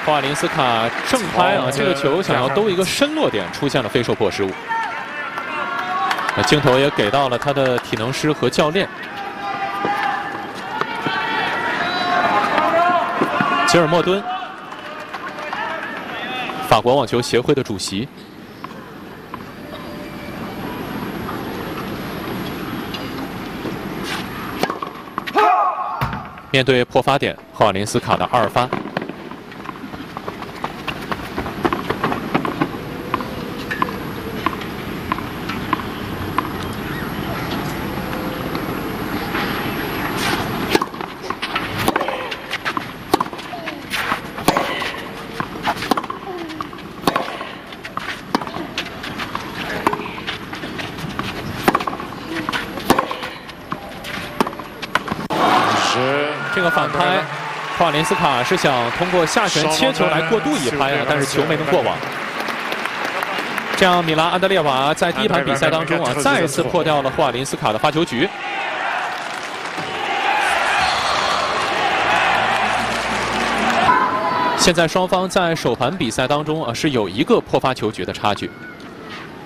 霍瓦林斯卡正拍啊，这个球想要兜一个深落点，出现了非受迫失误。镜头也给到了他的体能师和教练。吉尔莫敦，法国网球协会的主席。面对破发点，霍瓦林斯卡的2发。这个反拍，霍瓦林斯卡是想通过下旋切球来过渡一拍啊，但是球没能过网。这样，米拉安德烈瓦在第一盘比赛当中啊，再一次破掉了霍瓦林斯卡的发球局。现在双方在首盘比赛当中啊，是有一个破发球局的差距。